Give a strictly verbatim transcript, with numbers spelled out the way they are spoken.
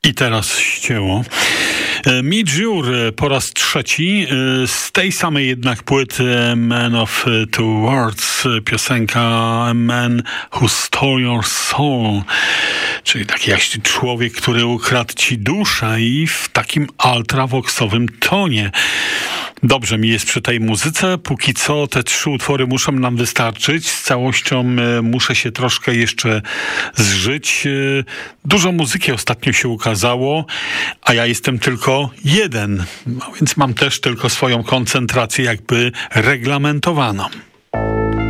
I teraz ścięło. Midge Ure po raz trzeci z tej samej jednak płyty Man of Two Words, piosenka Man Who Stole Your Soul, czyli taki jakiś człowiek, który ukradł ci duszę i w takim ultravoxowym tonie. Dobrze mi jest przy tej muzyce. Póki co te trzy utwory muszą nam wystarczyć. Z całością muszę się troszkę jeszcze zżyć. Dużo muzyki ostatnio się ukazało, a ja jestem tylko jeden. No więc mam też tylko swoją koncentrację jakby reglamentowaną.